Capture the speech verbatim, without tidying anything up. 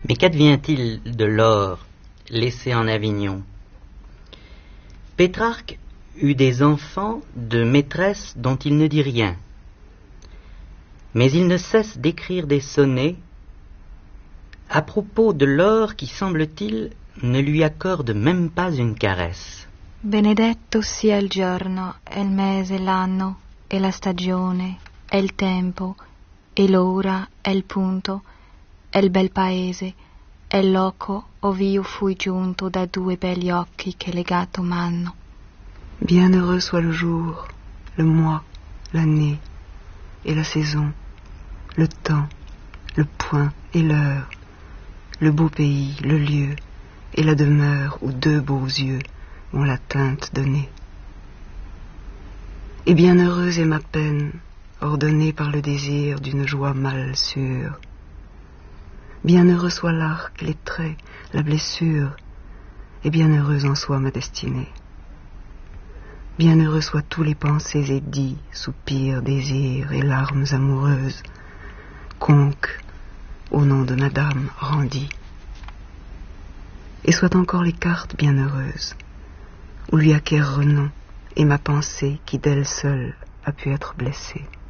Mais qu'advient-il de l'or laissé en Avignon? Pétrarque eut des enfants de maîtresses dont il ne dit rien. Mais il ne cesse d'écrire des sonnets à propos de l'or qui, semble-t-il, ne lui accorde même pas une caresse. Benedetto sia il giorno, e il mese, l'anno, e la stagione, e il tempo, e l'ora, e il punto, e il bel paese, e il loco ov'io fui giunto da due begli occhi che legato m'hanno. Bienheureux soit le jour, le mois, l'année, et la saison, le temps, le point et l'heure, le beau pays, le lieu, et la demeure où deux beaux yeux m'ont la teinte donnée. Et bienheureuse est ma peine, ordonnée par le désir d'une joie mal sûre. Bienheureux soit l'arc, les traits, la blessure, et bienheureuse en soit ma destinée. Bienheureux soient tous les pensées et dits, soupirs, désirs et larmes amoureuses, conques, au nom de madame, rendit. Et soient encore les cartes bienheureuses, où lui acquiert renom, et ma pensée qui d'elle seule a pu être blessée.